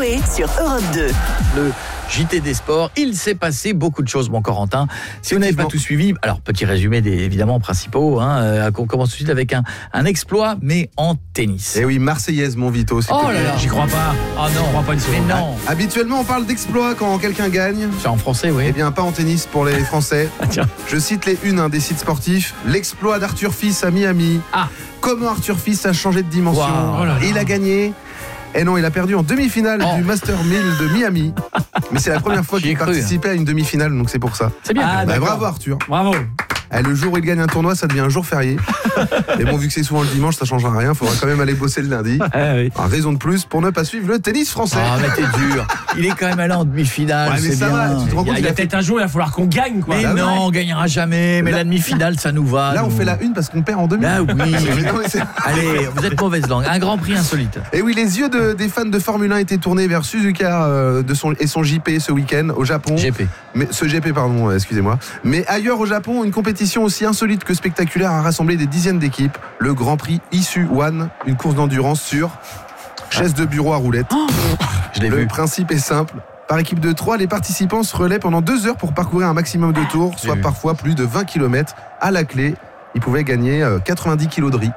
Coé sur Europe 2. Le JT des sports, il s'est passé beaucoup de choses, mon Corentin. Si vous n'avez pas tout suivi, alors petit résumé des évidemment principaux. On commence tout de suite avec un exploit, mais en tennis. Eh oui, Marseillaise, mon Vito. Oh là là, J'y crois pas. Ah non, Je crois pas une seconde. mais non. Habituellement, on parle d'exploit quand quelqu'un gagne. C'est en français, oui. Eh bien, pas en tennis pour les Français. Tiens. Je cite les unes des sites sportifs. L'exploit d'Arthur Fils à Miami. Ah. Comment Arthur Fils a changé de dimension. Wow. Oh là là. Il a gagné. Et non, il a perdu en demi-finale du Master 1000 de Miami. Mais c'est la première fois J'y ai qu'il cru, participait à une demi-finale, donc c'est pour ça. C'est bien. Ah, Bah, d'accord. bravo Arthur. Bravo. Le jour où il gagne un tournoi, ça devient un jour férié. Mais bon, vu que c'est souvent le dimanche, ça changera rien. Il faudra quand même aller bosser le lundi. Oui. Raison de plus pour ne pas suivre le tennis français. Ah, mais t'es dur. Il est quand même allé en demi-finale, Ouais, mais c'est ça bien. va, tu te rends compte, Il y a peut-être un jour, il va falloir qu'on gagne, quoi. Mais Là, non, on gagnera jamais. Mais Là- la demi-finale, ça nous va. Là, on nous. fait la une parce qu'on perd en demi. Là, oui. Mais non, mais c'est- Allez, vous êtes mauvaise langue. Un grand prix insolite. Et oui, les yeux des fans de Formule 1 étaient tournés vers Suzuka et son JP ce week-end au Japon. GP. Mais ce GP, pardon, excusez-moi. Mais ailleurs au Japon, une compétition aussi insolite que spectaculaire a rassemblé des dizaines d'équipes. Le Grand Prix Issue One, une course d'endurance sur chaise de bureau à roulettes. Je l'ai Le vu. principe est simple. Par équipe de 3, les participants se relaient pendant 2 heures pour parcourir un maximum de tours, soit vu. parfois plus de 20 km. À la clé, ils pouvaient gagner 90 kilos de riz.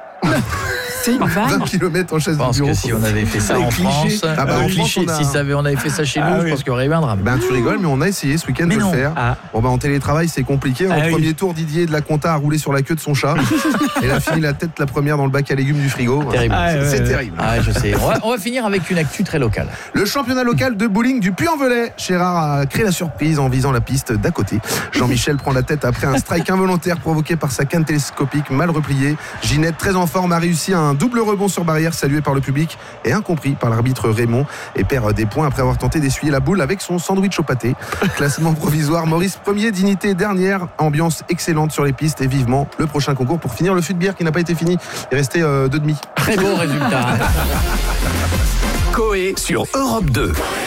C'est une 20 km en chaise Je de pense bureau. que si on avait fait ça en France, Ah bah, en cliché, France, on a- si on avait fait ça chez nous, Ah je oui. pense qu'il y aurait eu un drame. Ben tu rigoles, mais on a essayé ce week-end Mais de non. le faire. Ah. Bon ben en télétravail c'est compliqué. En Ah oui. premier tour, Didier de la Conta a roulé sur la queue de son chat. Elle a fini la tête la première dans le bac à légumes du frigo. Terrible. Ah, ouais, C'est ouais. terrible. Ah, je sais. On va finir avec une actu très locale. Le championnat local de bowling du Puy-en-Velay. Gérard a créé la surprise en visant la piste d'à côté. Jean-Michel prend la tête après un strike involontaire provoqué par sa canne télescopique mal repliée. Ginette, très en forme, a réussi un double rebond sur barrière salué par le public et incompris par l'arbitre Raymond et perd des points après avoir tenté d'essuyer la boule avec son sandwich au pâté. Classement provisoire, Maurice premier, Dignité dernière. Ambiance excellente sur les pistes et vivement le prochain concours pour finir le fût de bière qui n'a pas été fini. Il restait 2 demi. Très beau résultat. Coé sur Europe 2.